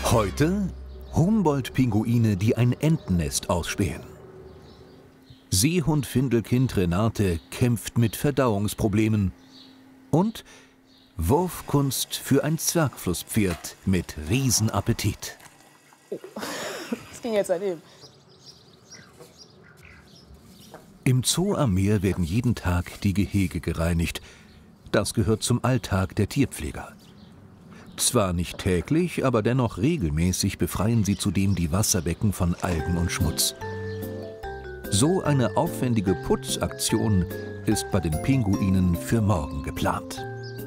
Heute Humboldt-Pinguine, die ein Entennest ausspähen. Seehund-Findelkind Renate kämpft mit Verdauungsproblemen. Und Wurfkunst für ein Zwergflusspferd mit Riesenappetit. Oh, das ging jetzt daneben. Im Zoo am Meer werden jeden Tag die Gehege gereinigt. Das gehört zum Alltag der Tierpfleger. Zwar nicht täglich, aber dennoch regelmäßig befreien sie zudem die Wasserbecken von Algen und Schmutz. So eine aufwendige Putzaktion ist bei den Pinguinen für morgen geplant.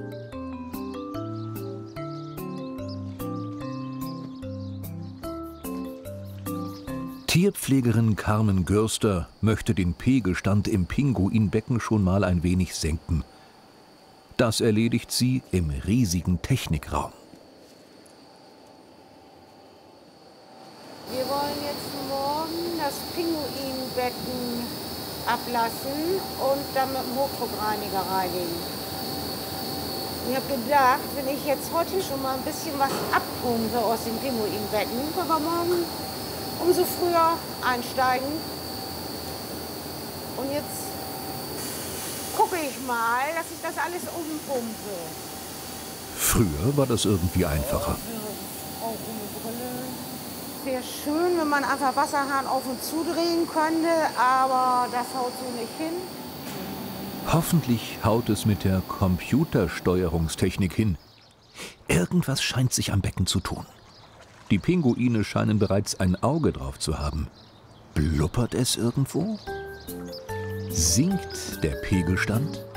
Tierpflegerin Carmen Görster möchte den Pegelstand im Pinguinbecken schon mal ein wenig senken. Das erledigt sie im riesigen Technikraum. Wir wollen jetzt morgen das Pinguinbecken ablassen und dann mit dem Hochdruckreiniger reinigen. Ich habe gedacht, wenn ich jetzt heute schon mal ein bisschen was abpumpe aus dem Pinguinbecken, können wir morgen umso früher einsteigen. Und jetzt gucke ich mal, dass ich das alles umpumpe. Früher war das irgendwie einfacher. Wäre schön, wenn man einfach Wasserhahn auf und zudrehen könnte, aber das haut so nicht hin. Hoffentlich haut es mit der Computersteuerungstechnik hin. Irgendwas scheint sich am Becken zu tun. Die Pinguine scheinen bereits ein Auge drauf zu haben. Blubbert es irgendwo? Sinkt der Pegelstand?